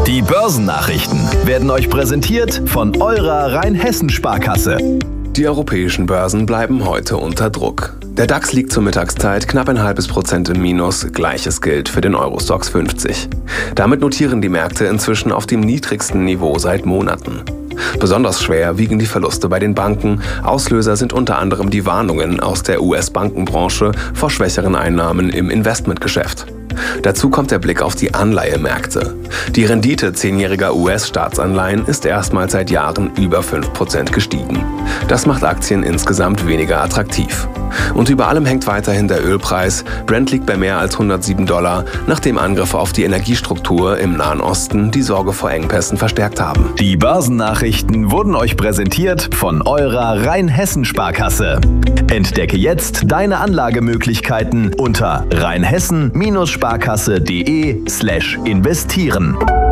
Die Börsennachrichten werden euch präsentiert von eurer Rheinhessen-Sparkasse. Die europäischen Börsen bleiben heute unter Druck. Der DAX liegt zur Mittagszeit knapp 0,5% im Minus, gleiches gilt für den Eurostoxx 50. Damit notieren die Märkte inzwischen auf dem niedrigsten Niveau seit Monaten. Besonders schwer wiegen die Verluste bei den Banken. Auslöser sind unter anderem die Warnungen aus der US-Bankenbranche vor schwächeren Einnahmen im Investmentgeschäft. Dazu kommt der Blick auf die Anleihemärkte. Die Rendite 10-jähriger US-Staatsanleihen ist erstmals seit Jahren über 5% gestiegen. Das macht Aktien insgesamt weniger attraktiv. Und über allem hängt weiterhin der Ölpreis. Brent liegt bei mehr als $107, nachdem Angriffe auf die Energiestruktur im Nahen Osten die Sorge vor Engpässen verstärkt haben. Die Börsennachrichten wurden euch präsentiert von eurer Rheinhessen-Sparkasse. Entdecke jetzt deine Anlagemöglichkeiten unter rheinhessen-sparkasse.de/investieren.